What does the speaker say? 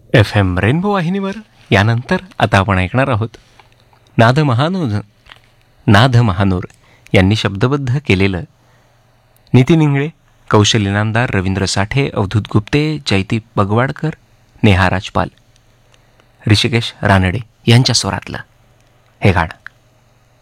FM rainbow वाहिनीवर यानंतर आता आपण ऐकणार आहोत नाद महानूर यांनी शब्दबद्ध केलेलं नितीन इंगळे, कौशल इनामदार, रवींद्र साठे, अवधूत गुप्ते, जयदीप बगवाडकर, नेहा राजपाल, ऋषिकेश रानडे यांच्या स्वरातलं हे गाणं.